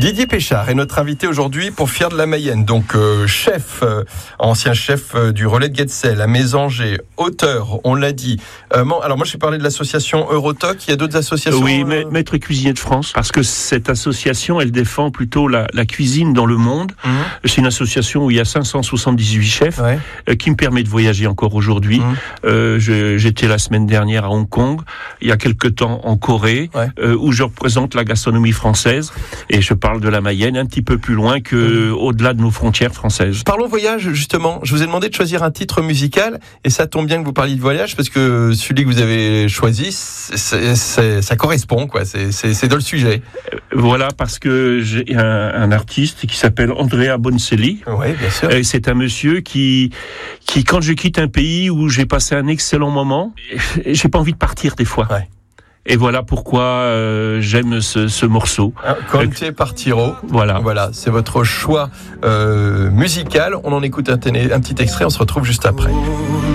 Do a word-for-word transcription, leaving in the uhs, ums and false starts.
Didier Péchard est notre invité aujourd'hui pour Fiers de la Mayenne. Donc euh, chef, euh, ancien chef euh, du relais de Guetzel à Mésanger, auteur, on l'a dit. Euh, alors moi j'ai parlé de l'association Eurotoc, il y a d'autres associations. Oui, euh... Maître Cuisinier de France, parce que cette association, elle défend plutôt la, la cuisine dans le monde. Mmh. C'est une association où il y a cinq cent soixante-dix-huit chefs, ouais. euh, qui me permet de voyager encore aujourd'hui. Mmh. Euh, je, j'étais la semaine dernière à Hong Kong, il y a quelque temps en Corée, ouais. euh, où je représente la gastronomie française, et je parle de la Mayenne un petit peu plus loin que mmh. au-delà de nos frontières françaises. Parlons voyage, justement. Je vous ai demandé de choisir un titre musical, et ça tombe bien que vous parliez de voyage, parce que celui que vous avez choisi, c'est, c'est, ça correspond, quoi. C'est, c'est, c'est dans le sujet. Voilà, parce que j'ai un, un artiste qui s'appelle Andrea Bocelli. Oui, bien sûr. Et c'est un monsieur qui, qui, quand je quitte un pays où j'ai passé un excellent moment, j'ai pas envie de partir des fois. Ouais. Et voilà pourquoi euh, j'aime ce, ce morceau. Conte euh, Partiro. Voilà. Voilà, c'est votre choix euh, musical. On en écoute un, un petit extrait, on se retrouve juste après.